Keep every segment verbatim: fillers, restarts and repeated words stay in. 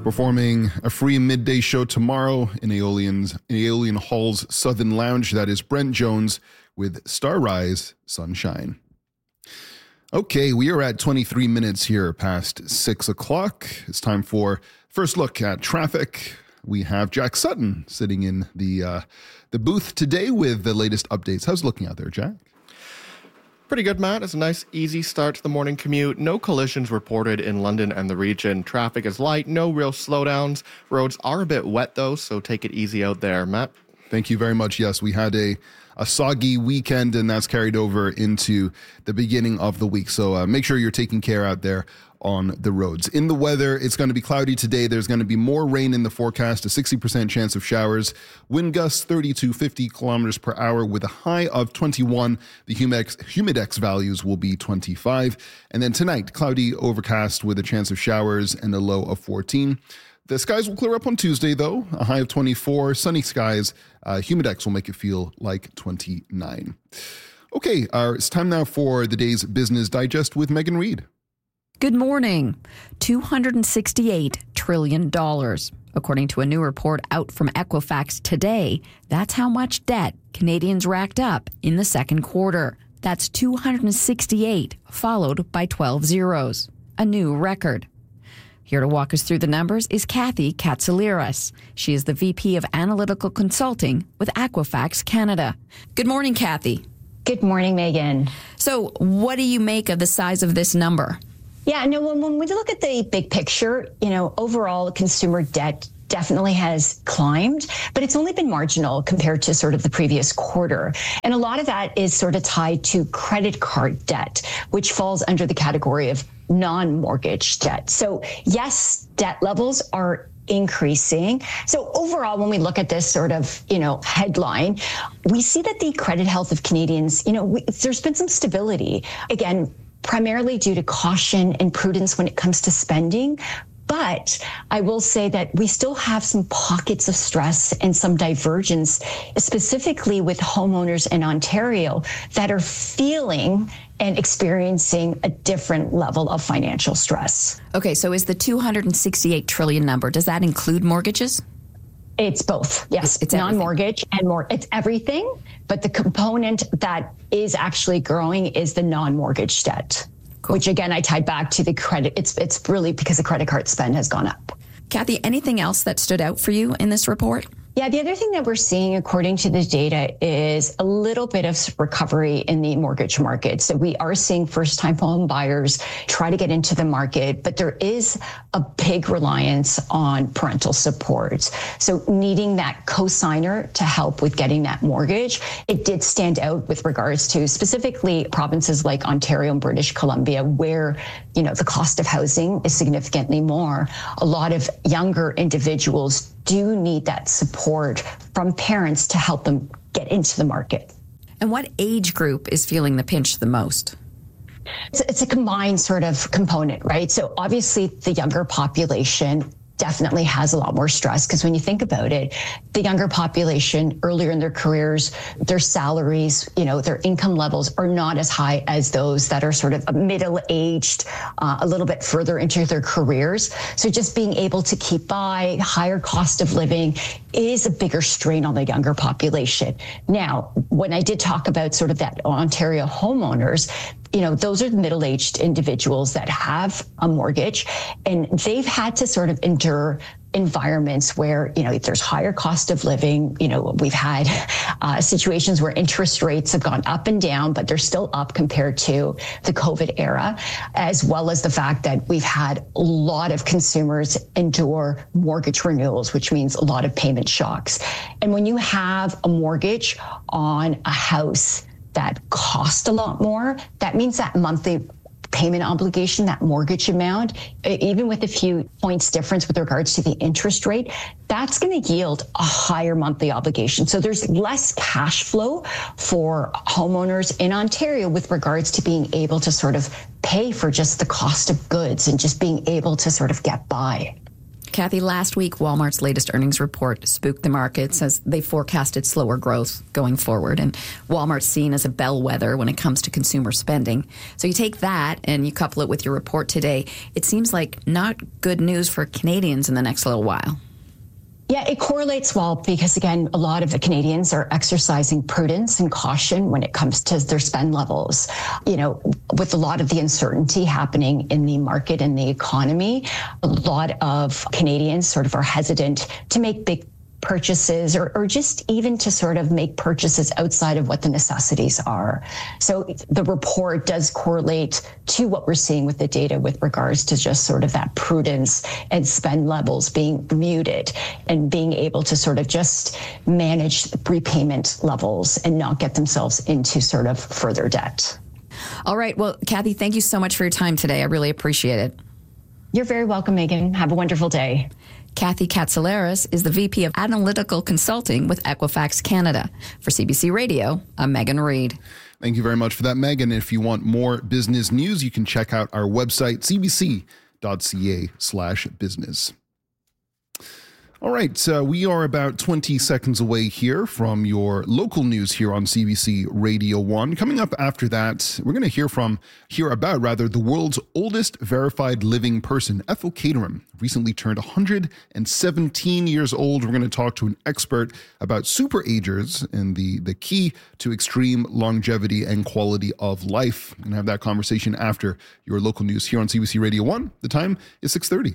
performing a free midday show tomorrow in Aeolian's Aeolian Hall's Southern Lounge. That is Brent Jones with Star Rise Sunshine. Okay, we are at twenty-three minutes here past six o'clock. It's time for first look at traffic. We have Jack Sutton sitting in the uh, the booth today with the latest updates. How's it looking out there, Jack? Pretty good, Matt. It's a nice, easy start to the morning commute. No collisions reported in London and the region. Traffic is light, no real slowdowns. Roads are a bit wet, though, so take it easy out there, Matt. Thank you very much. Yes, we had a, a soggy weekend, and that's carried over into the beginning of the week. So uh, make sure you're taking care out there on the roads. In the weather, it's going to be cloudy today. There's going to be more rain in the forecast, a sixty percent chance of showers. Wind gusts thirty to fifty kilometers per hour with a high of twenty-one. The humidex, humidex values will be twenty-five. And then tonight, cloudy, overcast with a chance of showers and a low of fourteen. The skies will clear up on Tuesday, though, a high of twenty-four. Sunny skies, uh, humidex will make it feel like twenty-nine. Okay, uh, it's time now for the day's Business Digest with Megan Reid. Good morning. two hundred sixty-eight trillion dollars. According to a new report out from Equifax today, that's how much debt Canadians racked up in the second quarter. That's two hundred sixty-eight, followed by twelve zeros. A new record. Here to walk us through the numbers is Kathy Katsouliras. She is the V P of Analytical Consulting with Equifax Canada. Good morning, Kathy. Good morning, Megan. So what do you make of the size of this number? Yeah, no, when, when we look at the big picture, you know, overall consumer debt definitely has climbed, but it's only been marginal compared to sort of the previous quarter. And a lot of that is sort of tied to credit card debt, which falls under the category of non-mortgage debt. So yes, debt levels are increasing. So overall, when we look at this sort of, you know, headline, we see that the credit health of Canadians, you know, we, there's been some stability. Again, primarily due to caution and prudence when it comes to spending. But I will say that we still have some pockets of stress and some divergence, specifically with homeowners in Ontario that are feeling and experiencing a different level of financial stress. Okay, so is the two hundred sixty-eight trillion number, does that include mortgages? It's both. Yes, it's non-mortgage and more. It's everything. But the component that is actually growing is the non-mortgage debt, cool. Which again, I tied back to the credit. It's it's really because the credit card spend has gone up. Kathy, anything else that stood out for you in this report? Yeah, the other thing that we're seeing, according to the data, is a little bit of recovery in the mortgage market. So we are seeing first-time home buyers try to get into the market, but there is a big reliance on parental support. So needing that co-signer to help with getting that mortgage, it did stand out with regards to specifically provinces like Ontario and British Columbia, where, you know, the cost of housing is significantly more. A lot of younger individuals do need that support from parents to help them get into the market. And what age group is feeling the pinch the most? It's, it's a combined sort of component, right? So obviously the younger population definitely has a lot more stress because when you think about it, the younger population earlier in their careers, their salaries, you know, their income levels are not as high as those that are sort of middle-aged, uh, a little bit further into their careers. So just being able to keep by, higher cost of living is a bigger strain on the younger population. Now, when I did talk about sort of that Ontario homeowners, you know, those are the middle-aged individuals that have a mortgage, and they've had to sort of endure environments where, you know, there's higher cost of living. You know, we've had uh, situations where interest rates have gone up and down, but they're still up compared to the COVID era, as well as the fact that we've had a lot of consumers endure mortgage renewals, which means a lot of payment shocks. And when you have a mortgage on a house that cost a lot more, that means that monthly payment obligation, that mortgage amount, even with a few points difference with regards to the interest rate, that's going to yield a higher monthly obligation. So there's less cash flow for homeowners in Ontario with regards to being able to sort of pay for just the cost of goods and just being able to sort of get by. Kathy, last week, Walmart's latest earnings report spooked the markets as they forecasted slower growth going forward. And Walmart's seen as a bellwether when it comes to consumer spending. So you take that and you couple it with your report today. It seems like not good news for Canadians in the next little while. Yeah, it correlates well because, again, a lot of the Canadians are exercising prudence and caution when it comes to their spend levels. You know, with a lot of the uncertainty happening in the market and the economy, a lot of Canadians sort of are hesitant to make big purchases or, or just even to sort of make purchases outside of what the necessities are. So the report does correlate to what we're seeing with the data with regards to just sort of that prudence and spend levels being muted and being able to sort of just manage repayment levels and not get themselves into sort of further debt. All right. Well, Kathy, thank you so much for your time today. I really appreciate it. You're very welcome, Megan. Have a wonderful day. Kathy Katsouleris is the V P of Analytical Consulting with Equifax Canada. For C B C Radio, I'm Megan Reid. Thank you very much for that, Megan. If you want more business news, you can check out our website, c b c dot c a slash business. All right, uh, we are about twenty seconds away here from your local news here on C B C Radio one. Coming up after that, we're going to hear from, hear about rather, the world's oldest verified living person, Ethel Caterham, recently turned one hundred seventeen years old. We're going to talk to an expert about superagers and the, the key to extreme longevity and quality of life. We're going to have that conversation after your local news here on C B C Radio one. The time is six thirty.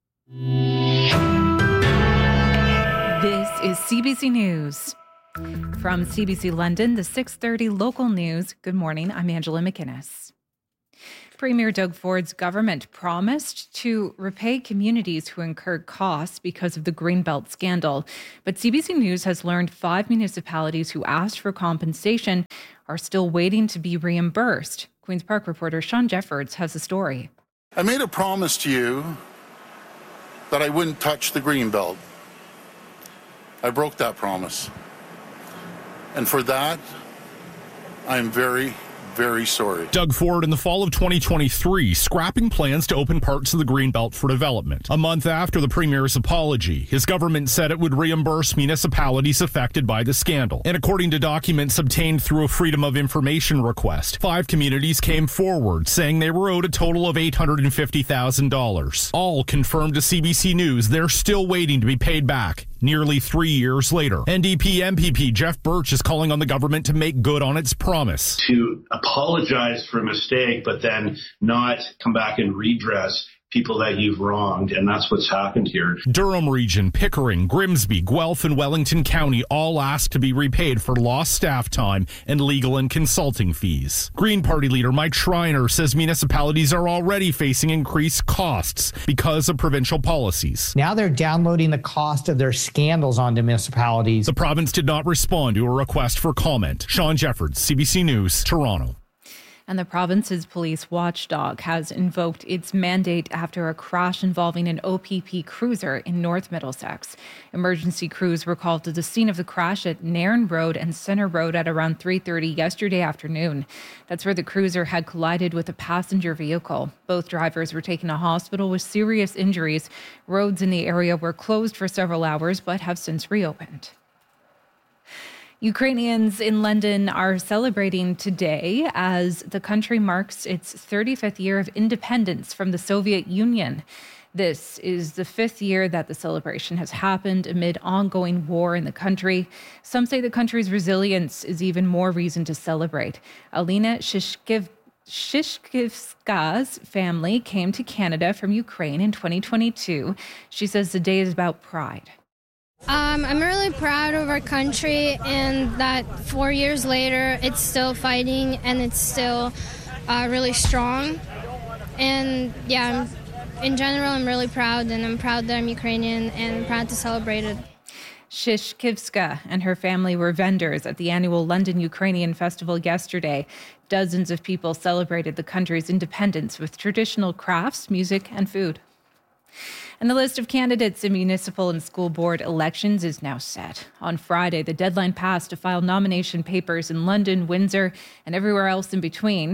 This is C B C News. From C B C London, the six thirty local news. Good morning, I'm Angela McInnes. Premier Doug Ford's government promised to repay communities who incurred costs because of the Greenbelt scandal. But C B C News has learned five municipalities who asked for compensation are still waiting to be reimbursed. Queen's Park reporter Sean Jeffords has the story. I made a promise to you that I wouldn't touch the Greenbelt. I broke that promise. And for that, I am very, very sorry. Doug Ford in the fall of twenty twenty-three scrapping plans to open parts of the Greenbelt for development. A month after the premier's apology, his government said it would reimburse municipalities affected by the scandal. And according to documents obtained through a Freedom of Information request, five communities came forward saying they were owed a total of eight hundred fifty thousand dollars. All confirmed to C B C News they're still waiting to be paid back nearly three years later. N D P M P P Jeff Birch is calling on the government to make good on its promise. To apologize for a mistake, but then not come back and redress people that you've wronged, and that's what's happened here. Durham Region, Pickering, Grimsby, Guelph, and Wellington County all asked to be repaid for lost staff time and legal and consulting fees. Green Party leader Mike Schreiner says municipalities are already facing increased costs because of provincial policies. Now they're downloading the cost of their scandals onto municipalities. The province did not respond to a request for comment. Sean Jeffords, C B C News, Toronto. And the province's police watchdog has invoked its mandate after a crash involving an O P P cruiser in North Middlesex. Emergency crews were called to the scene of the crash at Nairn Road and Centre Road at around three thirty yesterday afternoon. That's where the cruiser had collided with a passenger vehicle. Both drivers were taken to hospital with serious injuries. Roads in the area were closed for several hours but have since reopened. Ukrainians in London are celebrating today as the country marks its thirty-fifth year of independence from the Soviet Union. This is the fifth year that the celebration has happened amid ongoing war in the country. Some say the country's resilience is even more reason to celebrate. Alina Shishkiv Shishkivska's family came to Canada from Ukraine in twenty twenty-two. She says the day is about pride. Um, I'm really proud of our country and that four years later, it's still fighting and it's still uh, really strong. And yeah, I'm, in general, I'm really proud, and I'm proud that I'm Ukrainian and I'm proud to celebrate it. Shishkivska and her family were vendors at the annual London Ukrainian Festival yesterday. Dozens of people celebrated the country's independence with traditional crafts, music, and food. And the list of candidates in municipal and school board elections is now set. On Friday, the deadline passed to file nomination papers in London, Windsor, and everywhere else in between.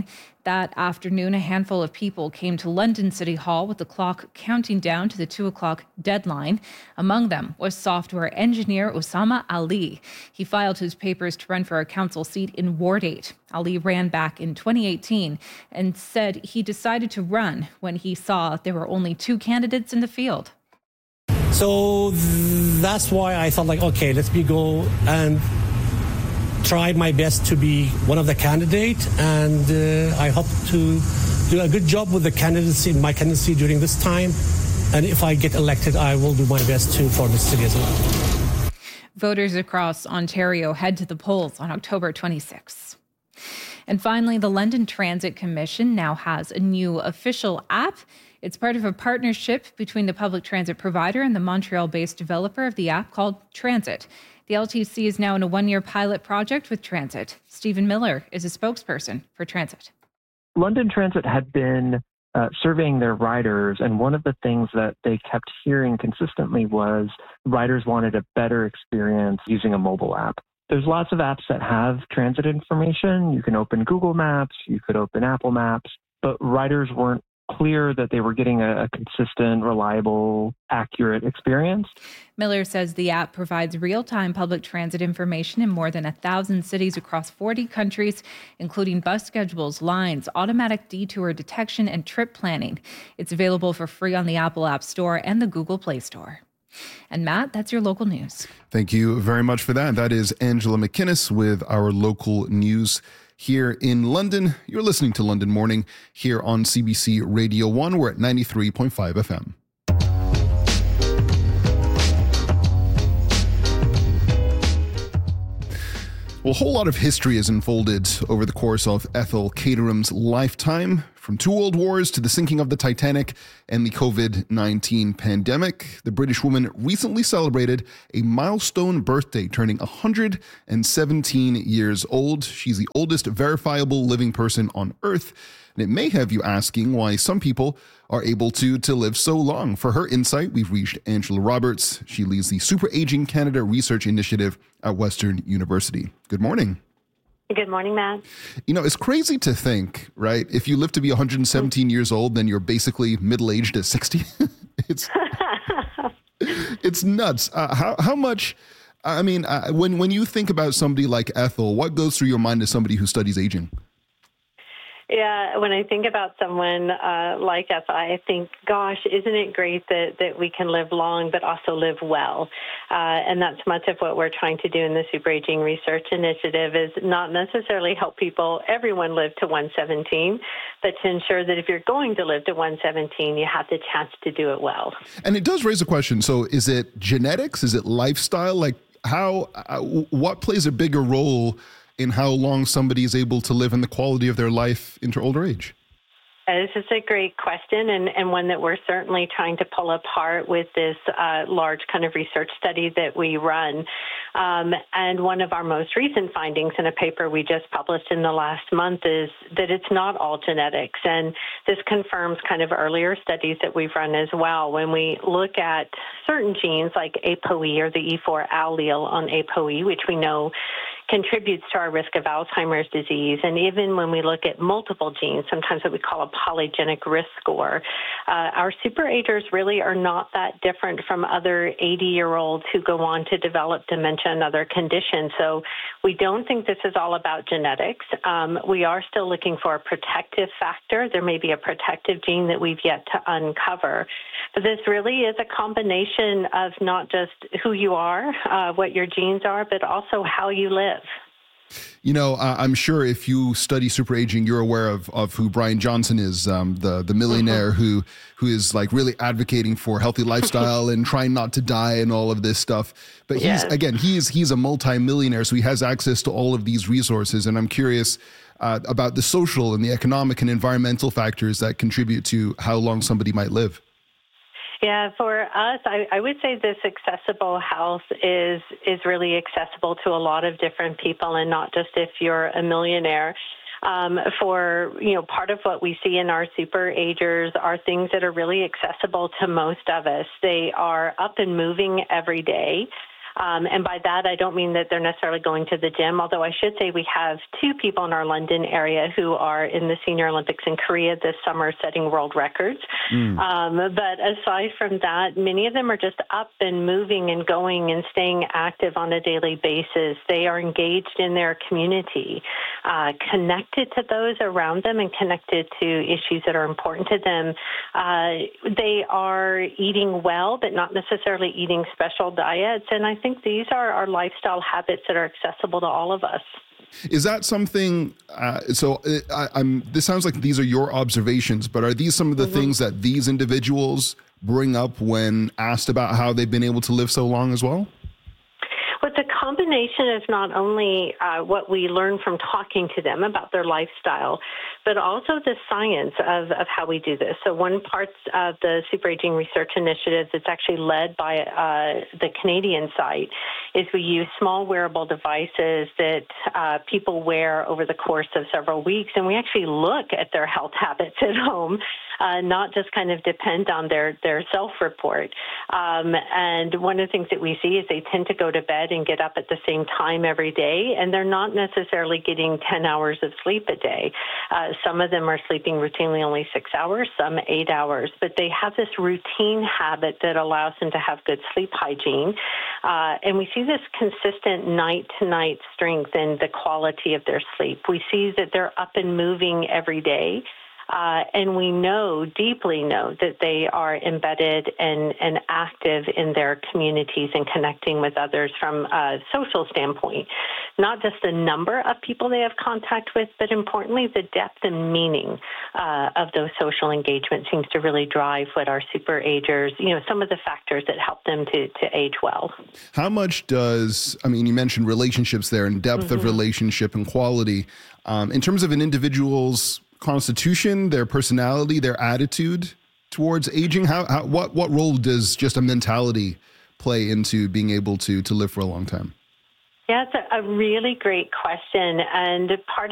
That afternoon, a handful of people came to London City Hall with the clock counting down to the two o'clock deadline. Among them was software engineer Osama Ali. He filed his papers to run for a council seat in Ward eight. Ali ran back in twenty eighteen and said he decided to run when he saw there were only two candidates in the field. So that's why I thought, like, okay, let's be go and try my best to be one of the candidates, and uh, I hope to do a good job with the candidacy, my candidacy during this time. And if I get elected, I will do my best to for the city as well. Voters across Ontario head to the polls on October twenty-sixth. And finally, the London Transit Commission now has a new official app. It's part of a partnership between the public transit provider and the Montreal-based developer of the app called Transit. The L T C is now in a one-year pilot project with Transit. Stephen Miller is a spokesperson for Transit. London Transit had been uh, surveying their riders, and one of the things that they kept hearing consistently was riders wanted a better experience using a mobile app. There's lots of apps that have transit information. You can open Google Maps, you could open Apple Maps, but riders weren't clear that they were getting a, a consistent, reliable, accurate experience. Miller says the app provides real-time public transit information in more than a thousand cities across forty countries, including bus schedules, lines, automatic detour detection, and trip planning. It's available for free on the Apple App Store and the Google Play Store. And Matt, that's your local news. Thank you very much for that. That is Angela McInnes with our local news here in London. You're listening to London Morning here on C B C Radio one. We're at ninety-three point five F M. Well, a whole lot of history is unfolded over the course of Ethel Caterham's lifetime, from two world wars to the sinking of the Titanic and the covid nineteen pandemic. The British woman recently celebrated a milestone birthday, turning one hundred seventeen years old. She's the oldest verifiable living person on Earth, and it may have you asking why some people are able to, to live so long. For her insight, we've reached Angela Roberts. She leads the Super Aging Canada Research Initiative at Western University. Good morning. Good morning, Matt. You know, it's crazy to think, right? If you live to be one hundred seventeen years old, then you're basically middle-aged at sixty. it's it's nuts. Uh, how how much? I mean, uh, when when you think about somebody like Ethel, what goes through your mind as somebody who studies aging? Yeah, when I think about someone uh, like us, I think, gosh, isn't it great that, that we can live long but also live well? Uh, and that's much of what we're trying to do in the Super Aging Research Initiative, is not necessarily help people, everyone live to one seventeen, but to ensure that if you're going to live to one seventeen, you have the chance to do it well. And it does raise a question. So is it genetics? Is it lifestyle? Like how, uh, what plays a bigger role in how long somebody is able to live and the quality of their life into older age? This is a great question, and, and one that we're certainly trying to pull apart with this uh, large kind of research study that we run. Um, and one of our most recent findings in a paper we just published in the last month is that it's not all genetics. And this confirms kind of earlier studies that we've run as well. When we look at certain genes like A P O E or the E four allele on A P O E, which we know contributes to our risk of Alzheimer's disease. And even when we look at multiple genes, sometimes what we call a polygenic risk score, uh, our superagers really are not that different from other eighty-year-olds who go on to develop dementia and other conditions. So we don't think this is all about genetics. Um, we are still looking for a protective factor. There may be a protective gene that we've yet to uncover. But this really is a combination of not just who you are, uh, what your genes are, but also how you live. You know, uh, I'm sure if you study super aging, you're aware of, of who Brian Johnson is, um, the the millionaire mm-hmm. who who is like really advocating for healthy lifestyle and trying not to die and all of this stuff. But he's yes. again, he's he's a multi-millionaire, so he has access to all of these resources. And I'm curious uh, about the social and the economic and environmental factors that contribute to how long somebody might live. Yeah, for us, I, I would say this accessible health is is really accessible to a lot of different people, and not just if you're a millionaire. Um, for, you know, part of what we see in our super agers are things that are really accessible to most of us. They are up and moving every day. Um, and by that, I don't mean that they're necessarily going to the gym, although I should say we have two people in our London area who are in the Senior Olympics in Korea this summer setting world records. Mm. Um, but aside from that, many of them are just up and moving and going and staying active on a daily basis. They are engaged in their community, uh, connected to those around them and connected to issues that are important to them. Uh, they are eating well, but not necessarily eating special diets. And I think these are our lifestyle habits that are accessible to all of us. Is that something, uh, so I, I'm, this sounds like these are your observations, but are these some of the mm-hmm. things that these individuals bring up when asked about how they've been able to live so long as well? Well, it's a combination of not only uh, what we learn from talking to them about their lifestyle, but also the science of, of how we do this. So one part of the Super Aging Research Initiative that's actually led by uh, the Canadian site is we use small wearable devices that uh, people wear over the course of several weeks, and we actually look at their health habits at home, uh, not just kind of depend on their, their self-report. Um, and one of the things that we see is they tend to go to bed and get up at the same time every day, and they're not necessarily getting ten hours of sleep a day. Uh, some of them are sleeping routinely only six hours, some eight hours, but they have this routine habit that allows them to have good sleep hygiene. Uh, and we see this consistent night-to-night strength in the quality of their sleep. We see that they're up and moving every day. Uh, and we know, deeply know, that they are embedded and, and active in their communities and connecting with others from a social standpoint. Not just the number of people they have contact with, but importantly, the depth and meaning uh, of those social engagements seems to really drive what our super agers, you know, some of the factors that help them to, to age well. How much does, I mean, you mentioned relationships there and depth mm-hmm. of relationship and quality. Um, in terms of an individual's constitution, their personality, their attitude towards aging, how, how what what role does just a mentality play into being able to to live for a long time? Yeah, it's a, a really great question, and part